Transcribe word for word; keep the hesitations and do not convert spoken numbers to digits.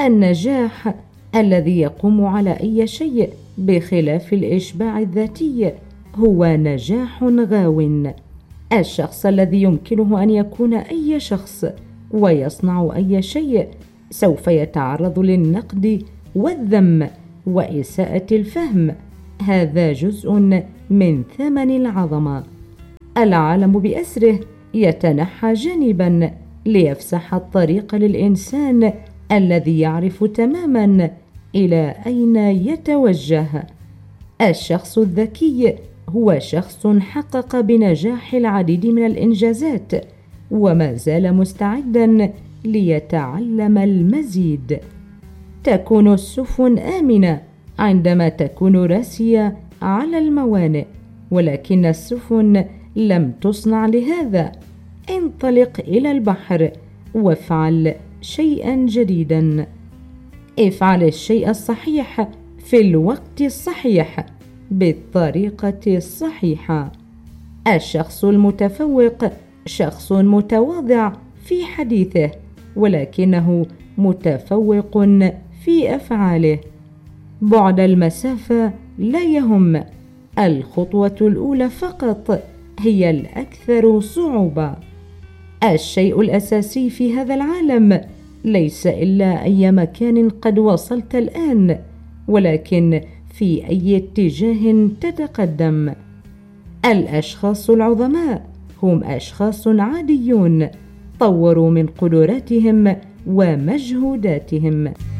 النجاح الذي يقوم على أي شيء بخلاف الإشباع الذاتي هو نجاح غاو. الشخص الذي يمكنه أن يكون أي شخص ويصنع أي شيء سوف يتعرض للنقد والذم وإساءة الفهم. هذا جزء من ثمن العظمة. العالم بأسره يتنحى جانبا ليفسح الطريق للإنسان الذي يعرف تماما إلى أين يتوجه. الشخص الذكي هو شخص حقق بنجاح العديد من الإنجازات وما زال مستعدا ليتعلم المزيد. تكون السفن آمنة عندما تكون راسية على الموانئ، ولكن السفن لم تصنع لهذا. انطلق إلى البحر وافعل شيئا جديدا. افعل الشيء الصحيح في الوقت الصحيح بالطريقة الصحيحة. الشخص المتفوق شخص متواضع في حديثه، ولكنه متفوق في أفعاله. بعد المسافة لا يهم، الخطوة الأولى فقط هي الأكثر صعوبة. الشيء الأساسي في هذا العالم ليس إلا أي مكان قد وصلت الآن، ولكن في أي اتجاه تتقدم. الأشخاص العظماء هم أشخاص عاديون طوروا من قدراتهم ومجهوداتهم.